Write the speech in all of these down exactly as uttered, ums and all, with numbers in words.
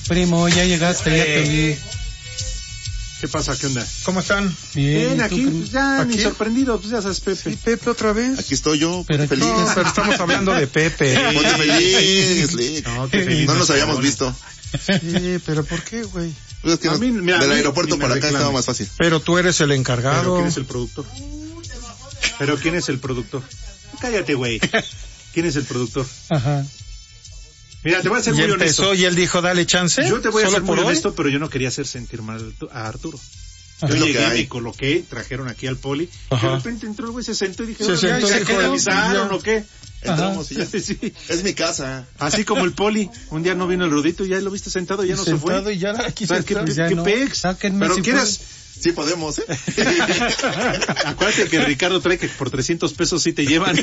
Primo, ya llegaste, eh. ya te vi. ¿Qué pasa? ¿Qué onda? ¿Cómo están? Bien, Bien aquí, pues ya ¿Aquí? ni sorprendido, pues ya sabes, Pepe. Sí, Pepe otra vez. Aquí estoy yo, pero feliz. No, pero estamos hablando de Pepe. Ponte feliz, Lick. No, qué feliz. No nos habíamos visto. Sí, pero ¿por qué, güey? Pues es que no, mí, mira, del aeropuerto para acá estaba más fácil. Pero tú eres el encargado. ¿Pero quién es el productor? ¿Pero quién es el productor? Cállate, güey. ¿Quién es el productor? Ajá. Mira, te voy a ser y muy empezó, honesto. Y él dijo, dale chance. Yo te voy a ser muy hoy? honesto, pero yo no quería hacer sentir mal a Arturo. Yo es llegué, me coloqué, trajeron aquí al poli, Ajá. y de repente entró el güey, se sentó y dije, se sentó, ¿se dijo, avisaron o qué? Entramos y ya. Sí. Es mi casa. Así como el poli, un día no vino el Rodito y ya lo viste sentado y ya no sentado se fue. Y ya aquí ¿Sabes qué, ya qué no. pex? Sáquenme Pero si quieras... Sí podemos, ¿eh? Acuérdate que Ricardo trae que por trescientos pesos sí te llevan.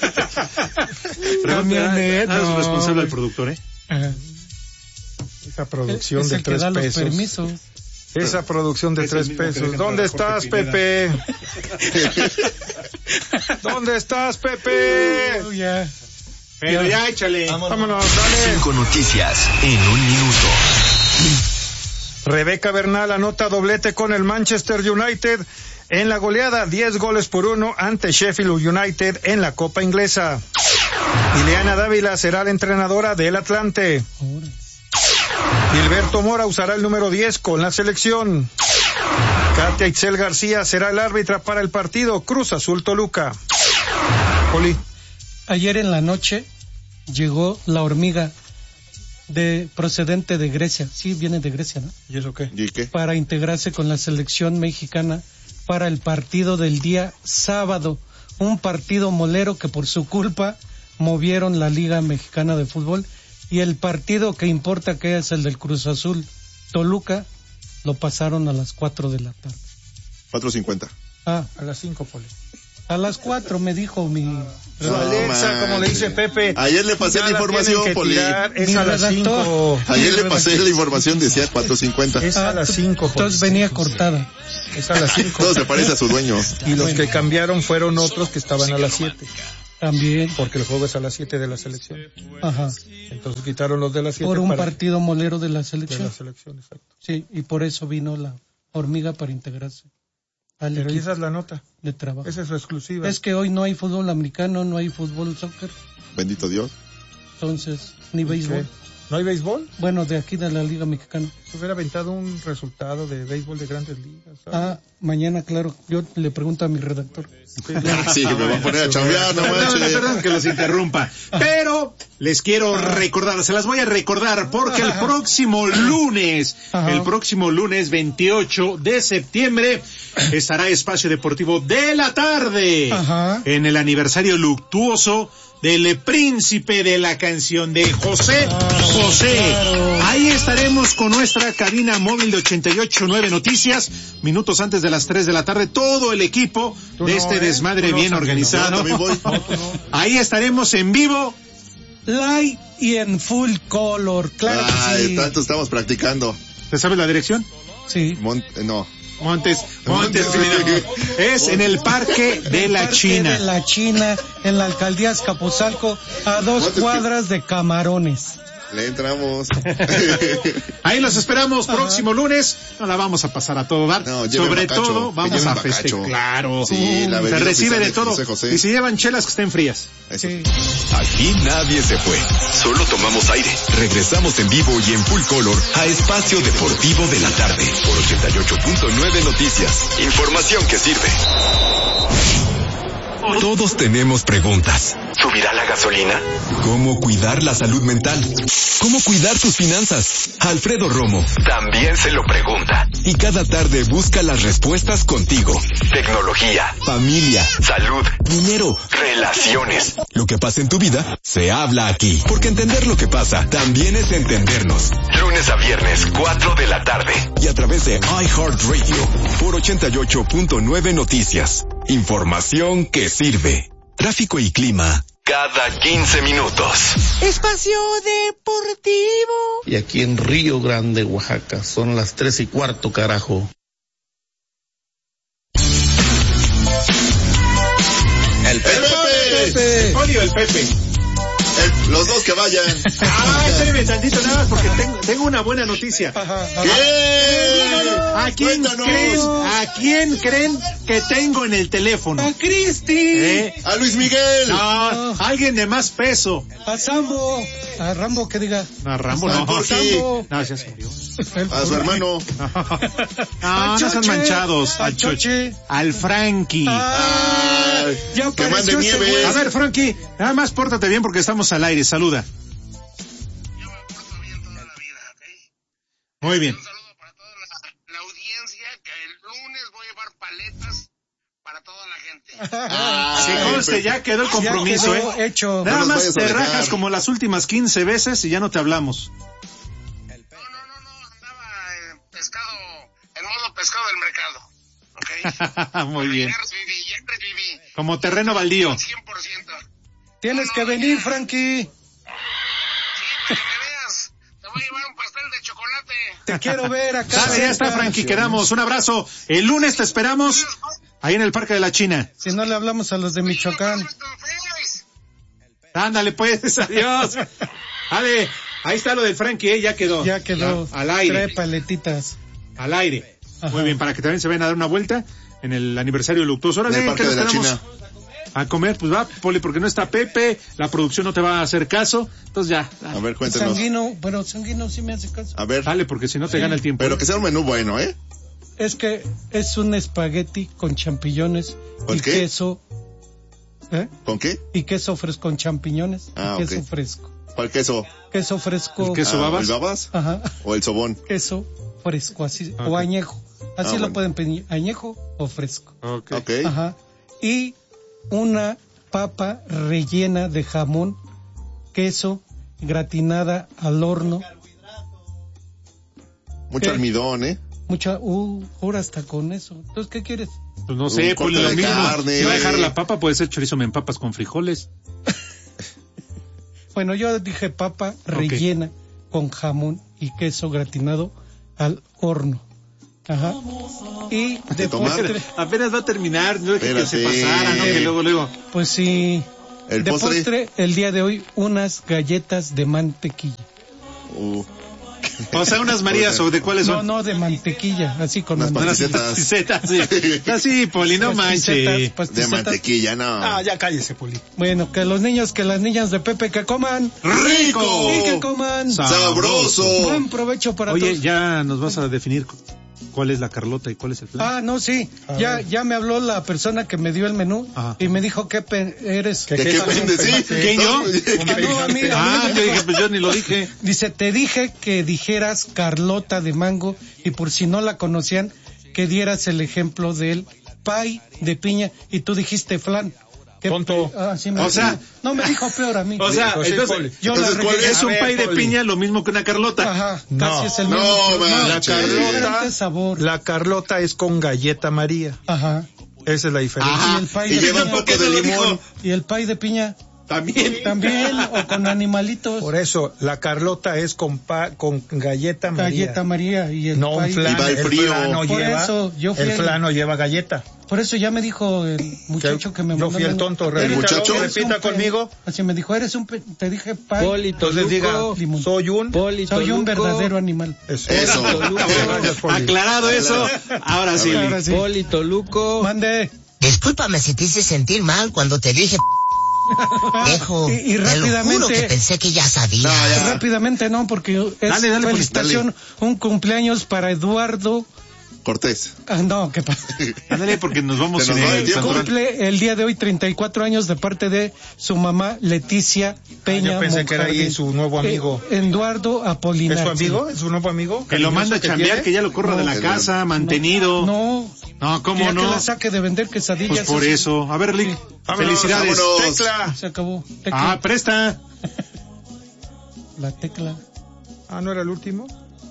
Camioneta. No es responsable del productor, ¿eh? Ajá. Esa producción es de el tres que da pesos. Los permisos. Esa producción de es tres pesos. ¿Dónde estás, Pepe? ¿Dónde estás, Pepe? Oh, yeah. Pero ya, ya échale. Vámonos, Vámonos dale. Cinco noticias en un minuto. Rebeca Bernal anota doblete con el Manchester United en la goleada, diez goles por uno ante Sheffield United en la Copa Inglesa. Ileana Dávila será la entrenadora del Atlante. Gilberto Mora usará el número diez con la selección. Katia Itzel García será el árbitra para el partido Cruz Azul Toluca. Poli. Ayer en la noche llegó la hormiga de procedente de Grecia. Sí, viene de Grecia, ¿no? ¿Y eso qué? ¿Y qué? Para integrarse con la selección mexicana para el partido del día sábado. Un partido molero que por su culpa movieron la Liga Mexicana de Fútbol. Y el partido que importa, que es el del Cruz Azul Toluca, lo pasaron a las cuatro de la tarde. cuatro cincuenta. Ah, a las cinco, Poli. A las cuatro me dijo mi... No, Alexa, man. Como le dice Pepe. Ayer le pasé la información, Poli. Es a las cinco. Ayer le pasé la información, decía cuatro cincuenta. Es a las cinco, Poli. Entonces venía cortada. Es a las cinco. Todo se parece a su dueño. Y los que cambiaron fueron otros que estaban a las siete. También. Porque el juego es a las siete de la selección. Ajá. Entonces quitaron los de las siete. Por un para... partido molero de la selección. De la selección, exacto. Sí, y por eso vino la hormiga para integrarse. Pero esa es la nota. De trabajo. Esa es su exclusiva. Es que hoy no hay fútbol americano, no hay fútbol soccer. Bendito Dios. Entonces, ni béisbol. ¿Qué? ¿No hay béisbol? Bueno, de aquí de la Liga Mexicana. Se hubiera aventado un resultado de béisbol de Grandes Ligas, ¿sabes? Ah, mañana, claro. Yo le pregunto a mi redactor. Sí, me va a poner a chambear, no manches. Perdón que los interrumpa. Pero les quiero recordar, se las voy a recordar, porque el próximo lunes, Ajá. el próximo lunes veintiocho de septiembre, estará Espacio Deportivo de la Tarde. Ajá. En el aniversario luctuoso del príncipe de la canción de José José. Claro. Ahí estaremos con nuestra cabina móvil de ochenta y ocho punto nueve Noticias, minutos antes de las tres de la tarde, todo el equipo de no, este eh? desmadre no, bien no, organizado. No, voy. Ahí estaremos en vivo, live y en full color, claro. Ay, que sí. Tanto estamos practicando. ¿Te sabes la dirección? Sí. Mont no. Montes, Montes, Montes. Es en el Parque de la Parque China. de la China, en la alcaldía Azcapotzalco, a dos Montes cuadras de Camarones. Le entramos. Ahí los esperamos próximo Ajá. lunes. No la vamos a pasar a todo dar. No, Sobre bacacho, todo vamos a festejar. Claro. Sí, la se recibe de todo. José José. Y si llevan chelas que estén frías. Sí. Aquí nadie se fue. Solo tomamos aire. Regresamos en vivo y en full color a Espacio Deportivo de la Tarde por ochenta y ocho punto nueve Noticias. Información que sirve. Todos tenemos preguntas. ¿Subirá la gasolina? ¿Cómo cuidar la salud mental? ¿Cómo cuidar tus finanzas? Alfredo Romo también se lo pregunta. Y cada tarde busca las respuestas contigo. Tecnología, familia, salud, dinero, relaciones. Lo que pasa en tu vida, se habla aquí. Porque entender lo que pasa, también es entendernos. Lunes a viernes, cuatro de la tarde. Y a través de iHeartRadio, por ochenta y ocho punto nueve Noticias. Información que sirve. Tráfico y clima cada quince minutos. Espacio Deportivo. Y aquí en Río Grande, Oaxaca, son las tres y cuarto, carajo. El Pepe. El Pepe. El Pepe. El Los dos que vayan. Ah, espérame tantito nada más porque tengo, tengo una buena noticia. ¿Qué? ¿A quién Cuéntanos. creen, a quién creen que tengo en el teléfono? ¡A Cristi! ¿Eh? A Luis Miguel. No, alguien de más peso. ¡A Sambo! ¡A Rambo que diga! No, Rambo A no. Jorge. Sambo. No, ya se murió. A su hermano. No, no son manchados. Al Choche. Al Frankie. Ah, Ay, ya que mande apareció ese nieve. güey. A ver, Frankie, nada más pórtate bien porque estamos al aire. Saluda. Yo me porto bien toda la vida, ¿ok? Muy bien. Un saludo para toda la, la audiencia, que el lunes voy a llevar paletas para toda la gente. Ah, Sí, conste, ya quedó el compromiso, Ya quedó ¿eh? hecho. Nada No nos más vayas a te dejar. rajas como las últimas quince veces y ya no te hablamos. No, no, no, no, andaba eh, pescado, en modo pescado del mercado, ¿ok? Muy bien. Ya reviví, ya reviví. Como terreno baldío. cien por ciento. Tienes que venir, Frankie. Sí, para que me veas, te voy a llevar un pastel de chocolate. Te quiero ver acá. Sale, ya está, cerca. Frankie, quedamos. Un abrazo. El lunes te esperamos ahí en el Parque de la China. Si no le hablamos a los de Michoacán. Ándale, pues, adiós. Dale, ahí está lo del Frankie, ¿eh? Ya quedó. Ya quedó. Ya, al aire. Trae paletitas. Al aire. Ajá. Muy bien, para que también se vayan a dar una vuelta en el aniversario luctuoso. En Órale, el Parque ¿qué de nos la quedamos? China. A comer, pues va, Poli, porque no está Pepe, la producción no te va a hacer caso, entonces ya, A ver, cuéntenos. Sanguino, bueno, Sanguino sí me hace caso. A ver. dale, porque si no te gana el tiempo. Pero que sea un menú bueno, ¿eh? Es que es un espagueti con champiñones ¿Con y qué? queso. ¿Eh? ¿Con qué? Y queso fresco con champiñones Ah, y queso ok. fresco. ¿Cuál queso? Queso fresco. ¿El queso? Ah, babas? ¿El babas? Ajá. ¿O el sobón? Queso fresco, así, Ok. o añejo. Así Ah, lo bueno. pueden pedir, añejo o fresco. Ok. Ok. Ajá. Y una papa rellena de jamón, queso, gratinada al horno. Mucho ¿Qué? almidón, ¿eh? Mucha, uh, ahora hasta con eso. Entonces, ¿qué quieres? Pues no Un sé, corte Poli, lo de mismo. carne. Si va a dejar la papa, puede ser chorizo en papas con frijoles. Bueno, yo dije papa rellena con jamón y queso gratinado al horno. Ajá. Y de tomar? postre, Apenas va a terminar, no deje que se Espérate. pasara, ¿no? Que luego, luego. pues sí. ¿El de postre? postre, el día de hoy, unas galletas de mantequilla. Uh, O sea, unas Marías, ¿o de cuáles No, son? no, de mantequilla, así con Unas mantequilla. Unas pasticetas. pasticetas, sí. Así, Poli, no Pasticetas, manches. de pasticetas. mantequilla, no. Ah, ya cállese, Poli. Bueno, que los niños, que las niñas de Pepe que coman. ¡Rico! Y que coman. Sa- ¡Sabroso! Buen provecho para Oye, todos. ya nos vas a definir cuál es la Carlota y cuál es el plan. Ah, no, sí. Ya, ya me habló la persona que me dio el menú Ajá. y me dijo qué pe- eres. ¿De qué vende? Sí. ¿Quién, yo? Ah, no, a mí, a mí Ah, me yo dijo- dije, pues yo ni lo dije. Dice, te dije que dijeras Carlota de mango y por si no la conocían, que dieras el ejemplo del pay de piña y tú dijiste flan. ¿Qué- Tonto. Ah, sí me O dijo. sea- no me dijo peor a mí. O sea, José entonces, Poli. yo entonces, la ¿cuál regué. es un A ver, pay de Poli. piña lo mismo que una Carlota. Ajá, No. casi es el No, mismo. manches. La Carlota, diferente sabor. la Carlota es con galleta María. Ajá. Esa es la diferencia. Ajá. Y el pay Y de lleva un piña. poco de limón. Y el pay de piña También. también, o con animalitos. Por eso, la Carlota es con pa, con galleta María. Galleta María y el No un pay. flan. Y va el el frío. flan no Por lleva, eso, yo fui el el- flan no lleva galleta. Por eso ya me dijo el muchacho que me Yo mandó fui el menú. tonto, Eres- repítalo, muchacho? eres un repita pe- conmigo. Así me dijo, eres un pe- te dije pay. Entonces diga, limón. soy un... Soy un verdadero animal. Eso. Eso. Gracias, Poli. Aclarado eso, ahora sí. Ahora sí. Poli Toluco. Mande. Discúlpame si te hice sentir mal cuando te dije viejo. Y, y Te lo juro que rápidamente, pensé que ya sabía. No, ya. rápidamente no, porque es Dale, dale, Poli, felicitación, un cumpleaños para Eduardo. Cortés. Ah, no, ¿qué pasa? Ándale, porque nos vamos Se nos sin va el el tiempo. santoral. Cumple el día de hoy treinta y cuatro años de parte de su mamá Leticia Peña. Yo pensé que era ahí Monjardín. su nuevo amigo. Eh, Eduardo Apolinar. ¿Es su amigo? ¿Es su nuevo amigo? Que lo manda a ¿Cariñoso chambear, tiene? que ya lo corra de la No. casa, mantenido. No, No, ¿cómo ya no? que la saque de vender quesadillas. Pues por eso. A ver, Lick, Vámonos, felicidades. vámonos. Tecla. Se acabó. Tecla. Ah, presta. La tecla. Ah, ¿no era el último?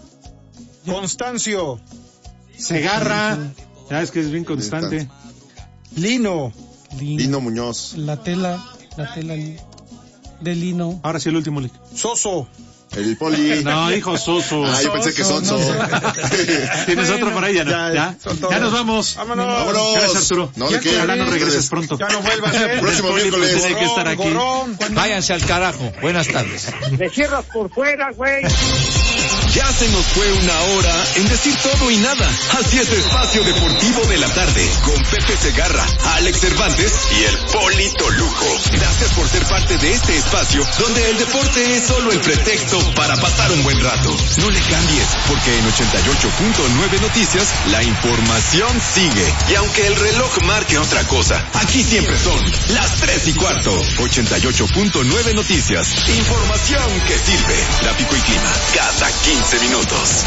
Constancio. Segarra. Ya es que es bien constante. Lino. Lino. Lino Muñoz. La tela. La tela de lino. Ahora sí el último, Lick. Soso. El Poli. No, dijo Soso. Ah, yo pensé que Sonso. ¿Tienes otro por ahí? Ya, no? Ya, ¿Ya? ya, Ya nos vamos. Vámonos. Vámonos. Gracias, Arturo. No, ¿de qué? Ojalá no regreses pronto. Ya no vuelvas a ser. Próximo Poli, pues, miércoles. tiene que estar aquí. Gorrón. Váyanse al carajo. Buenas tardes. Me cierras por fuera, güey. Ya se nos fue una hora en decir todo y nada. Así es Espacio Deportivo de la Tarde, con Pepe Segarra, Alex Cervantes y el Polito Luco. Gracias por ser parte de este espacio, donde el deporte es solo el pretexto para pasar un buen rato. No le cambies, porque en ochenta y ocho punto nueve Noticias, la información sigue. Y aunque el reloj marque otra cosa, aquí siempre son las tres y cuarto. ochenta y ocho punto nueve Noticias, información que sirve. Tráfico y clima, cada quince minutos.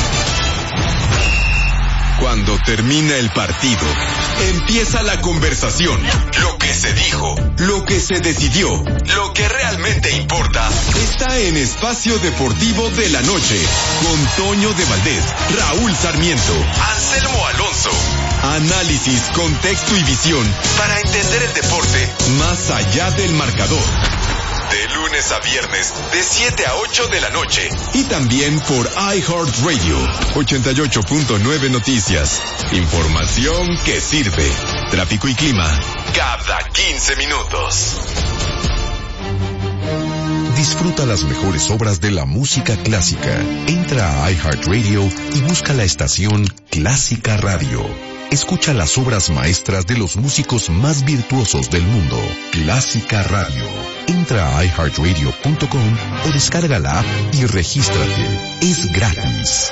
Cuando termina el partido, empieza la conversación. Lo que se dijo, lo que se decidió, lo que realmente importa, está en Espacio Deportivo de la Noche, con Toño de Valdés, Raúl Sarmiento, Anselmo Alonso. Análisis, contexto y visión para entender el deporte más allá del marcador. De lunes a viernes, de siete a ocho de la noche. Y también por iHeartRadio, ochenta y ocho punto nueve Noticias. Información que sirve. Tráfico y clima, cada quince minutos. Disfruta las mejores obras de la música clásica. Entra a iHeartRadio y busca la estación Clásica Radio. Escucha las obras maestras de los músicos más virtuosos del mundo. Clásica Radio. Entra a i heart radio punto com o descarga la app y regístrate. Es gratis.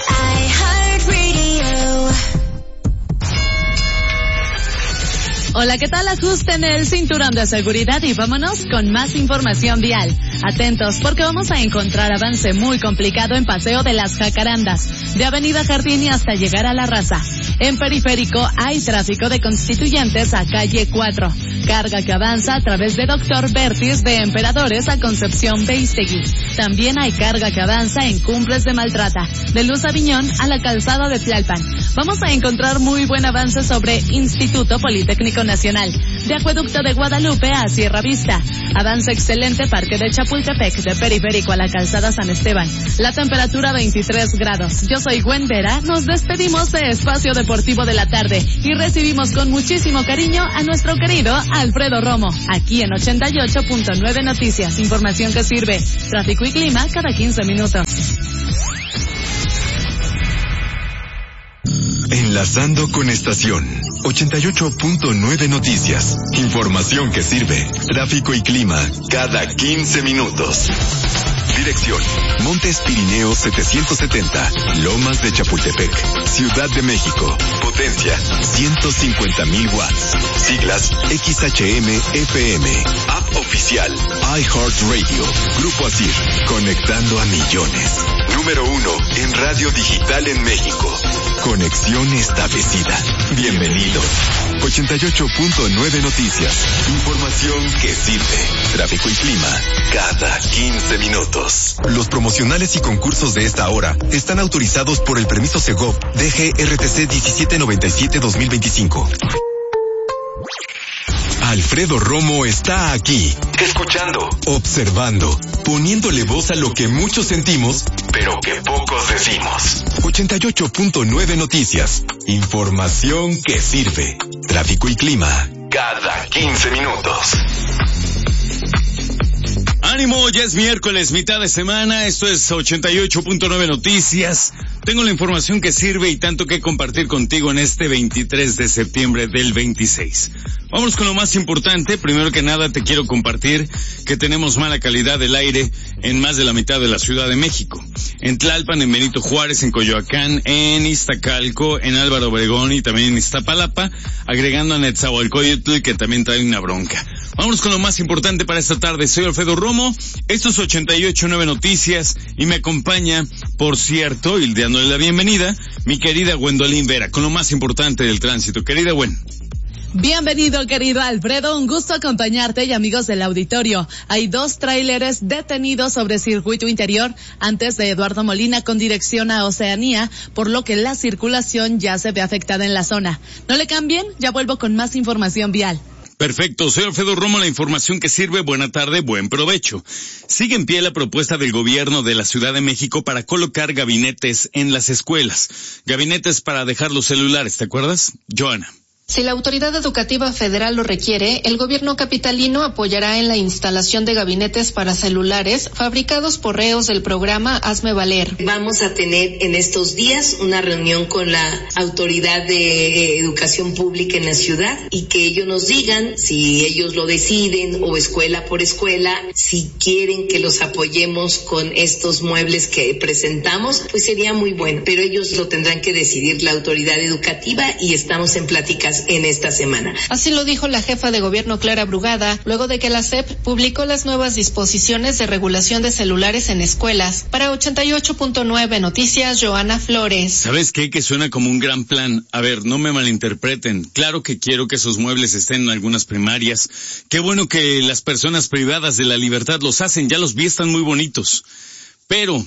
Hola, ¿qué tal? Ajusten el cinturón de seguridad y vámonos con más información vial. Atentos, porque vamos a encontrar avance muy complicado en Paseo de las Jacarandas, de Avenida Jardín y hasta llegar a La Raza. En Periférico hay tráfico de Constituyentes a calle cuatro. Carga que avanza a través de Doctor Bertis de Emperadores a Concepción Beistegui. También hay carga que avanza en Cumbres de Maltrata, de Luz Aviñón a la calzada de Tlalpan. Vamos a encontrar muy buen avance sobre Instituto Politécnico Nacional, de Acueducto de Guadalupe a Sierra Vista. Avance excelente Parque de Chapultepec, de Periférico a la calzada San Esteban. La temperatura veintitrés grados. Yo soy Gwen Vera, nos despedimos de Espacio Deportivo de la Tarde y recibimos con muchísimo cariño a nuestro querido Alfredo Romo, aquí en ochenta y ocho punto nueve Noticias, información que sirve. Tráfico y clima cada quince minutos. Enlazando con estación ochenta y ocho punto nueve Noticias, información que sirve. Tráfico y clima cada quince minutos. Dirección: Montes Pirineos setecientos setenta, Lomas de Chapultepec, Ciudad de México. Potencia: ciento cincuenta mil watts. Siglas: X H M F M. App oficial: iHeartRadio. Grupo Asir, conectando a millones. Número uno en radio digital en México. Conexión establecida. Bienvenidos. ochenta y ocho punto nueve Noticias. Información que sirve. Tráfico y clima cada quince minutos. Los promocionales y concursos de esta hora están autorizados por el permiso Segov D G R T C diecisiete noventa y siete dos mil veinticinco. Alfredo Romo está aquí, escuchando, observando, poniéndole voz a lo que muchos sentimos, pero que pocos decimos. ochenta y ocho punto nueve Noticias, información que sirve. Tráfico y clima cada quince minutos. Ánimo, ya es miércoles, mitad de semana, esto es ochenta y ocho punto nueve Noticias. Tengo la información que sirve y tanto que compartir contigo en este veintitrés de septiembre del veintiséis. Vamos con lo más importante. Primero que nada te quiero compartir que tenemos mala calidad del aire en más de la mitad de la Ciudad de México. En Tlalpan, en Benito Juárez, en Coyoacán, en Iztacalco, en Álvaro Obregón y también en Iztapalapa, agregando a Netzahualcóyotl, que también trae una bronca. Vámonos con lo más importante para esta tarde. Soy Alfredo Romo, esto es ochenta y ocho punto nueve Noticias y me acompaña, por cierto, y dándole la bienvenida, mi querida Gwendolyn Vera, con lo más importante del tránsito. Querida Gwen. Bienvenido, querido Alfredo, un gusto acompañarte y amigos del auditorio. Hay dos tráileres detenidos sobre circuito interior antes de Eduardo Molina con dirección a Oceanía, por lo que la circulación ya se ve afectada en la zona. No le cambien, ya vuelvo con más información vial. Perfecto, soy Alfredo Romo, la información que sirve. Buena tarde, buen provecho. Sigue en pie la propuesta del gobierno de la Ciudad de México para colocar gabinetes en las escuelas. Gabinetes para dejar los celulares, ¿te acuerdas? Joana. Si la autoridad educativa federal lo requiere, el gobierno capitalino apoyará en la instalación de gabinetes para celulares fabricados por reos del programa Hazme Valer. Vamos a tener en estos días una reunión con la autoridad de educación pública en la ciudad y que ellos nos digan si ellos lo deciden o escuela por escuela, si quieren que los apoyemos con estos muebles que presentamos, pues sería muy bueno, pero ellos lo tendrán que decidir la autoridad educativa y estamos en pláticas en esta semana. Así lo dijo la jefa de gobierno Clara Brugada, luego de que la S E P publicó las nuevas disposiciones de regulación de celulares en escuelas. Para ochenta y ocho punto nueve Noticias, Joana Flores. ¿Sabes qué? Que suena como un gran plan. A ver, no me malinterpreten. Claro que quiero que esos muebles estén en algunas primarias. Qué bueno que las personas privadas de la libertad los hacen. Ya los vi, están muy bonitos. Pero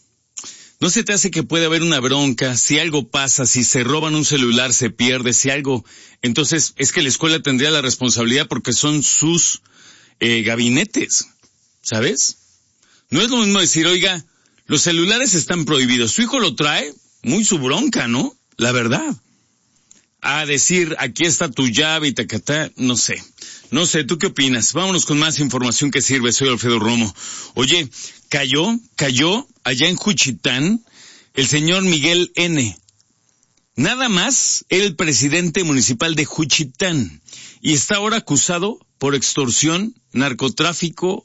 ¿no se te hace que puede haber una bronca? Si algo pasa, si se roban un celular, se pierde, si algo... Entonces, es que la escuela tendría la responsabilidad porque son sus eh, gabinetes, ¿sabes? No es lo mismo decir, oiga, los celulares están prohibidos. Su hijo lo trae, muy su bronca, ¿no? La verdad. A decir, aquí está tu llave y tacatá, no sé. No sé, ¿tú qué opinas? Vámonos con más información que sirve. Soy Alfredo Romo. Oye, cayó, cayó allá en Juchitán el señor Miguel N. Nada más, era el presidente municipal de Juchitán y está ahora acusado por extorsión, narcotráfico,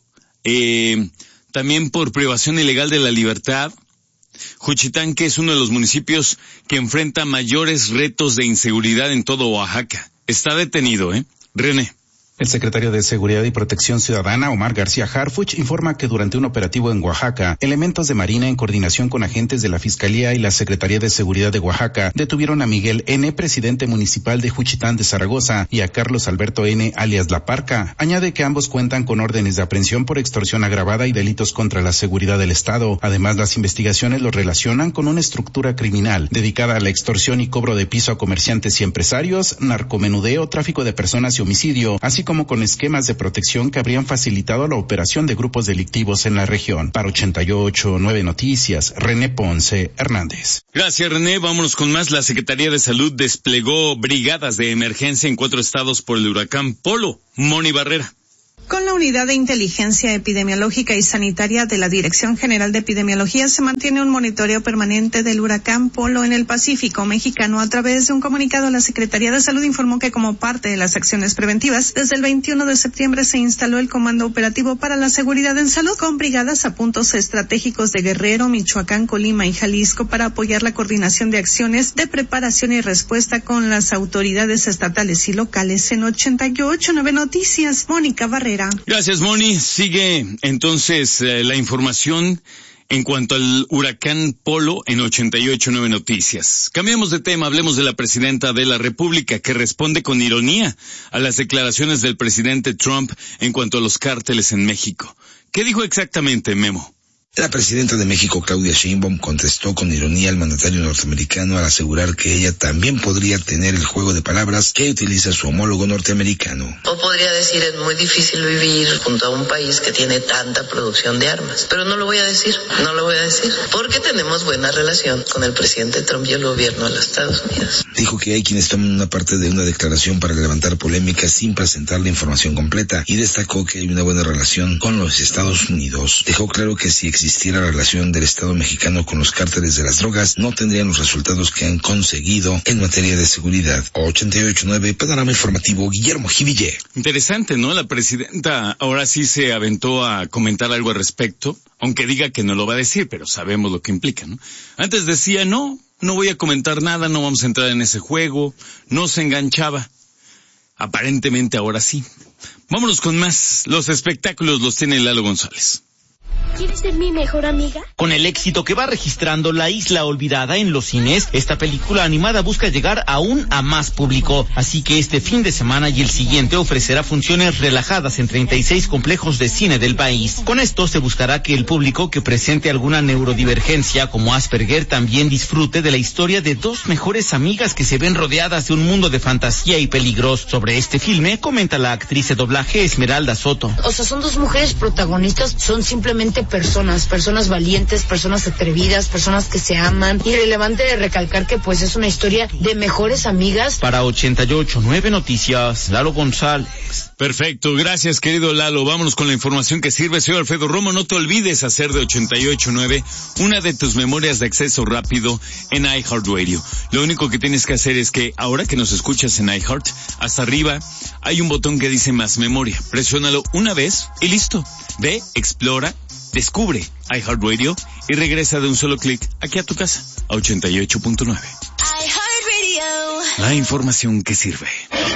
eh, también por privación ilegal de la libertad. Juchitán, que es uno de los municipios que enfrenta mayores retos de inseguridad en todo Oaxaca. Está detenido, ¿eh? René. El secretario de Seguridad y Protección Ciudadana, Omar García Harfuch, informa que durante un operativo en Oaxaca, elementos de Marina en coordinación con agentes de la Fiscalía y la Secretaría de Seguridad de Oaxaca detuvieron a Miguel N., presidente municipal de Juchitán de Zaragoza, y a Carlos Alberto N., alias La Parca. Añade que ambos cuentan con órdenes de aprehensión por extorsión agravada y delitos contra la seguridad del Estado. Además, las investigaciones los relacionan con una estructura criminal dedicada a la extorsión y cobro de piso a comerciantes y empresarios, narcomenudeo, tráfico de personas y homicidio, así como con esquemas de protección que habrían facilitado la operación de grupos delictivos en la región. Para ochenta y ocho punto nueve Noticias, René Ponce Hernández. Gracias, René. Vámonos con más. La Secretaría de Salud desplegó brigadas de emergencia en cuatro estados por el huracán Polo. Moni Barrera. Con la Unidad de Inteligencia Epidemiológica y Sanitaria de la Dirección General de Epidemiología se mantiene un monitoreo permanente del huracán Polo en el Pacífico mexicano. A través de un comunicado, la Secretaría de Salud informó que como parte de las acciones preventivas, desde el veintiuno de septiembre se instaló el Comando Operativo para la Seguridad en Salud, con brigadas a puntos estratégicos de Guerrero, Michoacán, Colima y Jalisco para apoyar la coordinación de acciones de preparación y respuesta con las autoridades estatales y locales. En ochenta y ocho punto nueve Noticias, Mónica Barrera. Gracias, Moni. Sigue entonces eh, la información en cuanto al huracán Polo en ochenta y ocho punto nueve Noticias. Cambiamos de tema, hablemos de la presidenta de la República, que responde con ironía a las declaraciones del presidente Trump en cuanto a los cárteles en México. ¿Qué dijo exactamente, Memo? La presidenta de México, Claudia Sheinbaum, contestó con ironía al mandatario norteamericano al asegurar que ella también podría tener el juego de palabras que utiliza su homólogo norteamericano. O podría decir, es muy difícil vivir junto a un país que tiene tanta producción de armas. Pero no lo voy a decir, no lo voy a decir, porque tenemos buena relación con el presidente Trump y el gobierno de los Estados Unidos. Dijo que hay quienes toman una parte de una declaración para levantar polémica sin presentar la información completa y destacó que hay una buena relación con los Estados Unidos. Dejó claro que si existe existiera la relación del Estado mexicano con los cárteles de las drogas, no tendrían los resultados que han conseguido en materia de seguridad. ochenta y ocho punto nueve Panorama Informativo, Guillermo Jiville. Interesante, ¿no? La presidenta ahora sí se aventó a comentar algo al respecto, aunque diga que no lo va a decir, pero sabemos lo que implica, ¿no? Antes decía, no, no voy a comentar nada, no vamos a entrar en ese juego, no se enganchaba. Aparentemente ahora sí. Vámonos con más. Los espectáculos los tiene Lalo González. ¿Quieres ser mi mejor amiga? Con el éxito que va registrando La Isla Olvidada en los cines, esta película animada busca llegar aún a más público. Así que este fin de semana y el siguiente ofrecerá funciones relajadas en treinta y seis complejos de cine del país. Con esto se buscará que el público que presente alguna neurodivergencia como Asperger también disfrute de la historia de dos mejores amigas que se ven rodeadas de un mundo de fantasía y peligros. Sobre este filme comenta la actriz de doblaje Esmeralda Soto. O sea, son dos mujeres protagonistas, son simplemente personas, personas valientes, personas atrevidas, personas que se aman. Y relevante de recalcar que pues es una historia de mejores amigas. Para ochenta y ocho punto nueve Noticias, Lalo González. Perfecto, gracias querido Lalo. Vámonos con la información que sirve. Soy Alfredo Romo. No te olvides hacer de ochenta y ocho punto nueve una de tus memorias de acceso rápido en iHeartRadio. Lo único que tienes que hacer es que ahora que nos escuchas en iHeart, hasta arriba hay un botón que dice más memoria. Presiónalo una vez y listo. Ve, explora, descubre iHeartRadio y regresa de un solo clic aquí a tu casa, a ochenta y ocho punto nueve. iHeartRadio. La información que sirve.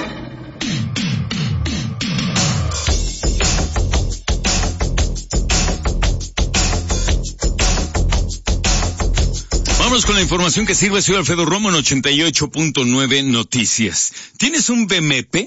Vámonos con la información que sirve. Soy Alfredo Romo en ochenta y ocho punto nueve Noticias. ¿Tienes un B M P?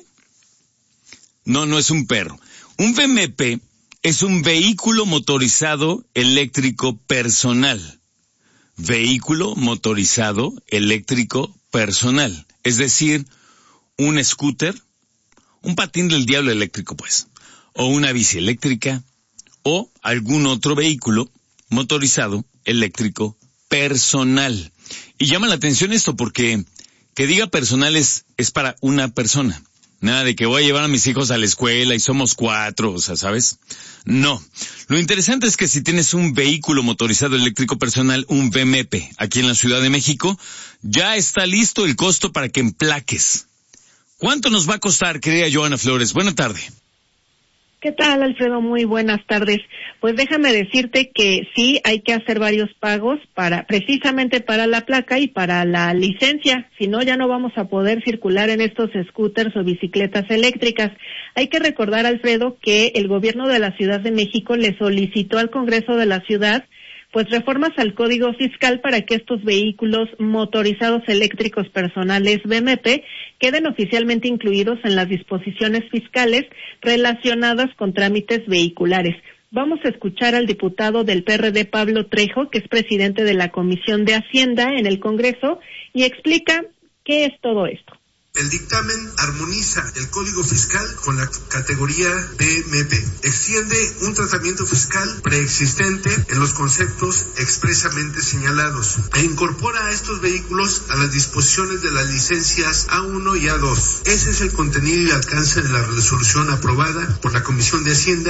No, no es un perro. Un B M P es un vehículo motorizado eléctrico personal. Vehículo motorizado eléctrico personal. Es decir, un scooter, un patín del diablo eléctrico, pues, o una bici eléctrica, o algún otro vehículo motorizado eléctrico personal. Y llama la atención esto porque que diga personal es, es para una persona. Nada de que voy a llevar a mis hijos a la escuela y somos cuatro, o sea, ¿sabes? No. Lo interesante es que si tienes un vehículo motorizado eléctrico personal, un B M P, aquí en la Ciudad de México, ya está listo el costo para que emplaques. ¿Cuánto nos va a costar, querida Joana Flores? Buena tarde. ¿Qué tal, Alfredo? Muy buenas tardes. Pues déjame decirte que sí hay que hacer varios pagos para, precisamente para la placa y para la licencia. Si no, ya no vamos a poder circular en estos scooters o bicicletas eléctricas. Hay que recordar, Alfredo, que el gobierno de la Ciudad de México le solicitó al Congreso de la Ciudad pues reformas al Código Fiscal para que estos vehículos motorizados eléctricos personales B M P queden oficialmente incluidos en las disposiciones fiscales relacionadas con trámites vehiculares. Vamos a escuchar al diputado del P R D, Pablo Trejo, que es presidente de la Comisión de Hacienda en el Congreso, y explica qué es todo esto. El dictamen armoniza el Código Fiscal con la categoría B M P. Extiende un tratamiento fiscal preexistente en los conceptos expresamente señalados e incorpora a estos vehículos a las disposiciones de las licencias A uno y A dos. Ese es el contenido y alcance de la resolución aprobada por la Comisión de Hacienda.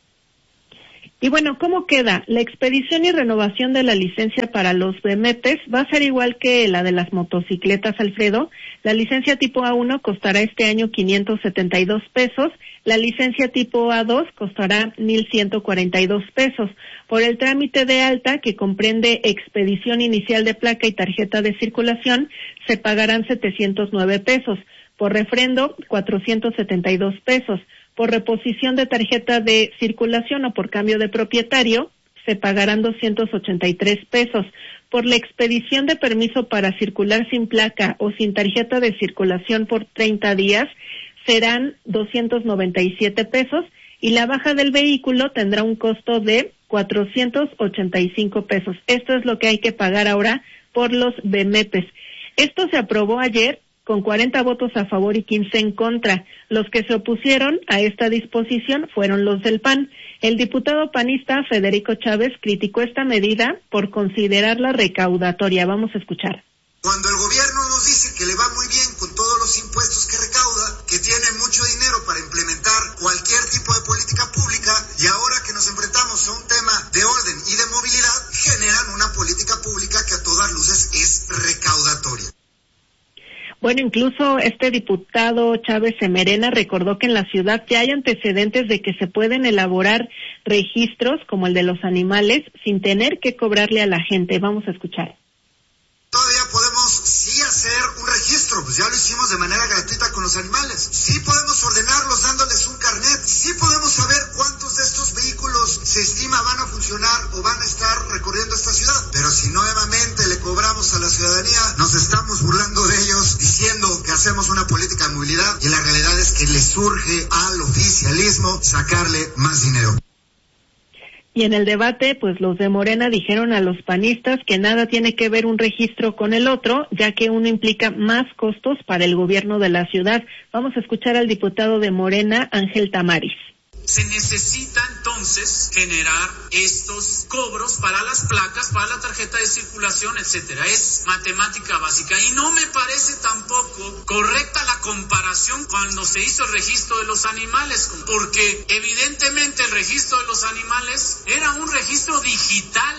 Y bueno, ¿cómo queda? La expedición y renovación de la licencia para los B M Ps va a ser igual que la de las motocicletas, Alfredo. La licencia tipo A uno costará este año quinientos setenta y dos pesos, la licencia tipo A dos costará mil ciento cuarenta y dos pesos. Por el trámite de alta, que comprende expedición inicial de placa y tarjeta de circulación, se pagarán setecientos nueve pesos. Por refrendo, cuatrocientos setenta y dos pesos. Por reposición de tarjeta de circulación o por cambio de propietario, se pagarán doscientos ochenta y tres pesos. Por la expedición de permiso para circular sin placa o sin tarjeta de circulación por treinta días, serán doscientos noventa y siete pesos, y la baja del vehículo tendrá un costo de cuatrocientos ochenta y cinco pesos. Esto es lo que hay que pagar ahora por los B M Ps. Esto se aprobó ayer con cuarenta votos a favor y quince en contra. Los que se opusieron a esta disposición fueron los del P A N. El diputado panista Federico Chávez criticó esta medida por considerarla recaudatoria. Vamos a escuchar. Cuando el gobierno nos dice que le va muy bien con todos los impuestos que recauda, que tiene mucho dinero para implementar cualquier tipo de política pública, y ahora que nos enfrentamos a un tema de orden y de movilidad, generan una política pública que a todas luces es recaudatoria. Bueno, incluso este diputado Chávez Semerena recordó que en la ciudad ya hay antecedentes de que se pueden elaborar registros como el de los animales sin tener que cobrarle a la gente. Vamos a escuchar. Todavía podemos sí hacer un registro registro, pues ya lo hicimos de manera gratuita con los animales. Sí podemos ordenarlos dándoles un carnet, sí podemos saber cuántos de estos vehículos se estima van a funcionar o van a estar recorriendo esta ciudad, pero si nuevamente le cobramos a la ciudadanía, nos estamos burlando de ellos diciendo que hacemos una política de movilidad y la realidad es que le surge al oficialismo sacarle más dinero. Y en el debate, pues los de Morena dijeron a los panistas que nada tiene que ver un registro con el otro, ya que uno implica más costos para el gobierno de la ciudad. Vamos a escuchar al diputado de Morena, Ángel Tamariz. Se necesita entonces generar estos cobros para las placas, para la tarjeta de circulación, etcétera. Es matemática básica y no me parece tampoco correcta la comparación cuando se hizo el registro de los animales, porque evidentemente el registro de los animales era un registro digital.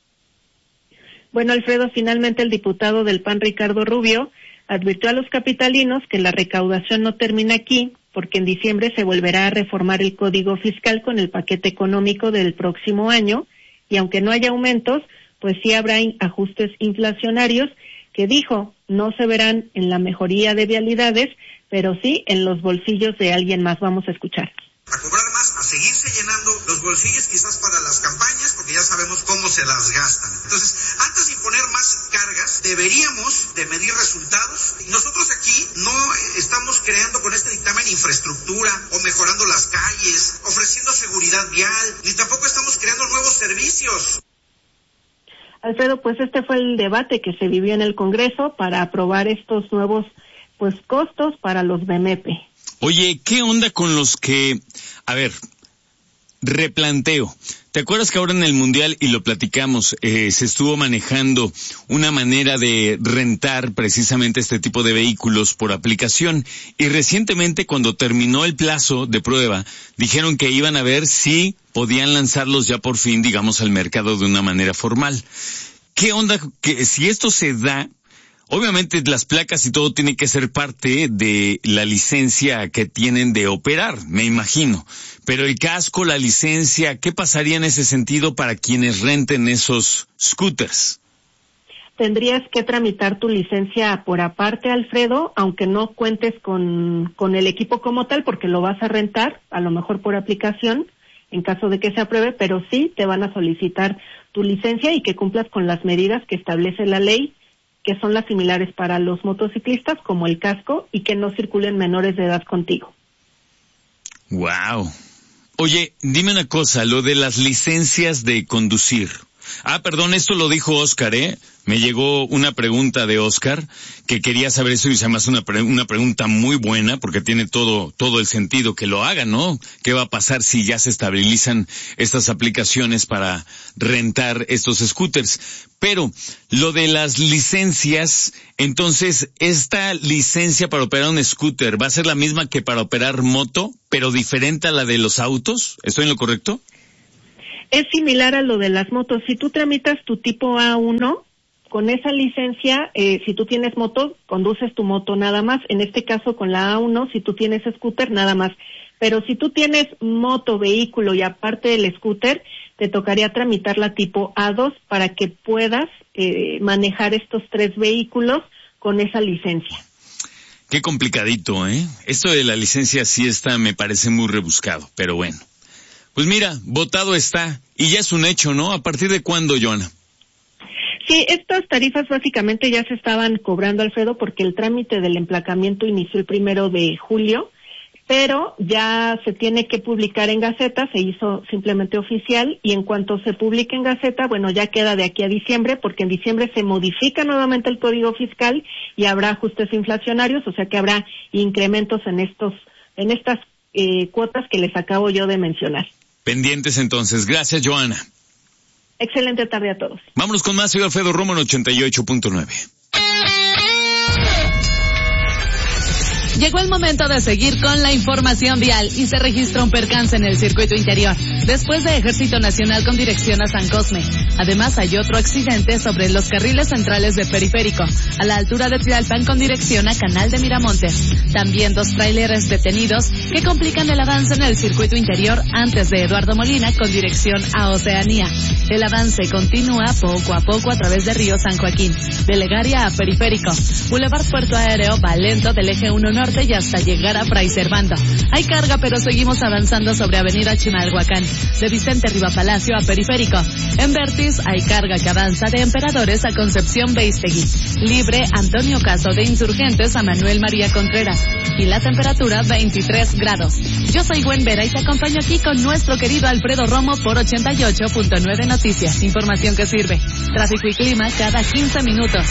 Bueno, Alfredo, finalmente el diputado del P A N, Ricardo Rubio, advirtió a los capitalinos que la recaudación no termina aquí, porque en diciembre se volverá a reformar el Código Fiscal con el paquete económico del próximo año, y aunque no haya aumentos, pues sí habrá in- ajustes inflacionarios que, dijo, no se verán en la mejoría de vialidades, pero sí en los bolsillos de alguien más. Vamos a escuchar. A cobrar más, a seguirse llenando los bolsillos quizás para las campañas, porque ya sabemos cómo se las gastan. Entonces, antes de imponer más cargas, deberíamos de medir resultados. Nosotros aquí no estamos creando con este dictamen infraestructura o mejorando las calles, ofreciendo seguridad vial, ni tampoco estamos creando nuevos servicios. Alfredo, pues este fue el debate que se vivió en el Congreso para aprobar estos nuevos pues costos para los B M P. Oye, ¿qué onda con los que, a ver, replanteo? ¿Te acuerdas que ahora en el Mundial, y lo platicamos, eh, se estuvo manejando una manera de rentar precisamente este tipo de vehículos por aplicación? Y recientemente, cuando terminó el plazo de prueba, dijeron que iban a ver si podían lanzarlos ya por fin, digamos, al mercado de una manera formal. ¿Qué onda? Que si esto se da, obviamente las placas y todo tiene que ser parte de la licencia que tienen de operar, me imagino. Pero el casco, la licencia, ¿qué pasaría en ese sentido para quienes renten esos scooters? Tendrías que tramitar tu licencia por aparte, Alfredo, aunque no cuentes con, con el equipo como tal, porque lo vas a rentar, a lo mejor por aplicación, en caso de que se apruebe, pero sí te van a solicitar tu licencia y que cumplas con las medidas que establece la ley, que son las similares para los motociclistas, como el casco, y que no circulen menores de edad contigo. Wow. Oye, dime una cosa, lo de las licencias de conducir. Ah, perdón, esto lo dijo Oscar, ¿eh? Me llegó una pregunta de Oscar que quería saber eso y se me hace una, pre- una pregunta muy buena porque tiene todo, todo el sentido que lo hagan, ¿no? ¿Qué va a pasar si ya se estabilizan estas aplicaciones para rentar estos scooters? Pero lo de las licencias, entonces, ¿esta licencia para operar un scooter va a ser la misma que para operar moto, pero diferente a la de los autos? ¿Estoy en lo correcto? Es similar a lo de las motos. Si tú tramitas tu tipo A uno, con esa licencia, eh, si tú tienes moto, conduces tu moto nada más. En este caso, con la A uno, si tú tienes scooter, nada más. Pero si tú tienes moto, vehículo y aparte del scooter, te tocaría tramitar la tipo A dos para que puedas eh, manejar estos tres vehículos con esa licencia. Qué complicadito, ¿eh? Esto de la licencia sí está, me parece muy rebuscado, pero bueno. Pues mira, votado está, y ya es un hecho, ¿no? ¿A partir de cuándo, Joana? Sí, estas tarifas básicamente ya se estaban cobrando, Alfredo, porque el trámite del emplacamiento inició el primero de julio, pero ya se tiene que publicar en Gaceta, se hizo simplemente oficial, y en cuanto se publique en Gaceta, bueno, ya queda de aquí a diciembre, porque en diciembre se modifica nuevamente el Código Fiscal y habrá ajustes inflacionarios, o sea que habrá incrementos en estos, en estas eh, cuotas que les acabo yo de mencionar. Pendientes entonces. Gracias, Joana. Excelente tarde a todos. Vámonos con más. Soy Alfredo Romo en ochenta y ocho punto nueve. Llegó el momento de seguir con la información vial y se registra un percance en el circuito interior, después de Ejército Nacional con dirección a San Cosme. Además, hay otro accidente sobre los carriles centrales de Periférico, a la altura de Tlalpan con dirección a Canal de Miramontes. También dos tráileres detenidos que complican el avance en el circuito interior antes de Eduardo Molina con dirección a Oceanía. El avance continúa poco a poco a través de Río San Joaquín, de Legaria a Periférico. Boulevard Puerto Aéreo va lento del eje uno norte y hasta llegar a Fray Servando. Hay carga, pero seguimos avanzando sobre Avenida Chimalhuacán, de Vicente Riva Palacio a Periférico. En Vertis hay carga que avanza de Emperadores a Concepción Beistegui. Libre Antonio Caso de Insurgentes a Manuel María Contreras. Y la temperatura veintitrés grados. Yo soy Gwen Vera y te acompaño aquí con nuestro querido Alfredo Romo por ochenta y ocho punto nueve Noticias. Información que sirve. Tráfico y clima cada quince minutos.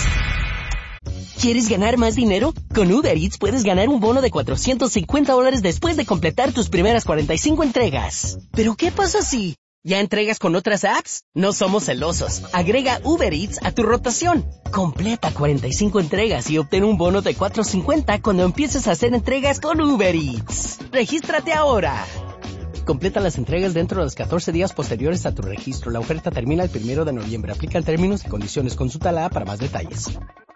¿Quieres ganar más dinero? Con Uber Eats puedes ganar un bono de cuatrocientos cincuenta dólares después de completar tus primeras cuarenta y cinco entregas. ¿Pero qué pasa si ya entregas con otras apps? No somos celosos. Agrega Uber Eats a tu rotación. Completa cuarenta y cinco entregas y obtén un bono de cuatrocientos cincuenta cuando empieces a hacer entregas con Uber Eats. ¡Regístrate ahora! Completa las entregas dentro de los catorce días posteriores a tu registro. La oferta termina el primero de noviembre. Aplican términos y condiciones. Consulta la app para más detalles.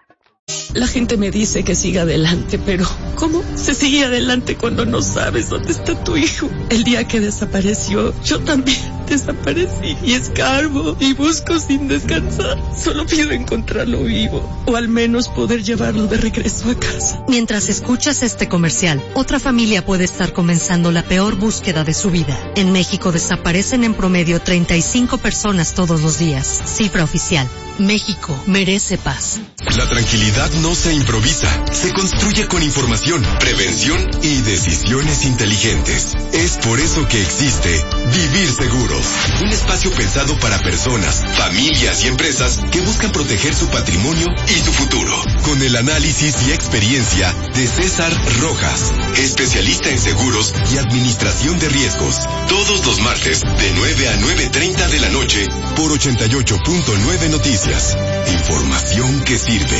La gente me dice que siga adelante, pero ¿cómo se sigue adelante cuando no sabes dónde está tu hijo? El día que desapareció, yo también desaparecí y escarbo y busco sin descansar. Solo pido encontrarlo vivo o al menos poder llevarlo de regreso a casa. Mientras escuchas este comercial, otra familia puede estar comenzando la peor búsqueda de su vida. En México desaparecen en promedio treinta y cinco personas todos los días. Cifra oficial. México merece paz. La tranquilidad no se improvisa, se construye con información, prevención y decisiones inteligentes. Es por eso que existe Vivir Seguros, un espacio pensado para personas, familias y empresas que buscan proteger su patrimonio y su futuro. Con el análisis y experiencia de César Rojas, especialista en seguros y administración de riesgos. Todos los martes de nueve a nueve treinta de la noche por ochenta y ocho punto nueve Noticias. Información que sirve.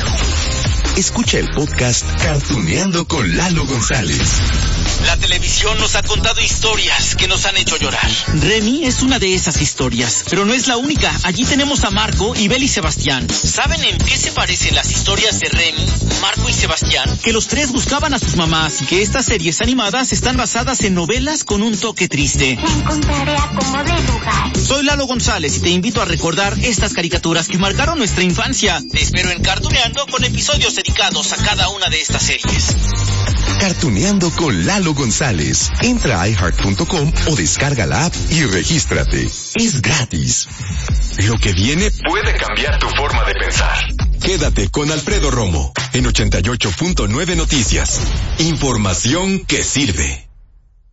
Escucha el podcast Cartuneando con Lalo González. La televisión nos ha contado historias que nos han hecho llorar. Remy es una de esas historias, pero no es la única. Allí tenemos a Marco y Bel y Sebastián. ¿Saben en qué se parecen las historias de Remy, Marco y Sebastián? Que los tres buscaban a sus mamás y que estas series animadas están basadas en novelas con un toque triste. Me encontraré a cómo de lugar. Soy Lalo González y te invito a recordar estas caricaturas que marcaron nuestra infancia. Te espero en Cartuneando con episodios dedicados a cada una de estas series. Cartuneando con Lalo González. Entra a i heart punto com o descarga la app y regístrate. Es gratis. Lo que viene puede cambiar tu forma de pensar. Quédate con Alfredo Romo en ochenta y ocho punto nueve Noticias. Información que sirve.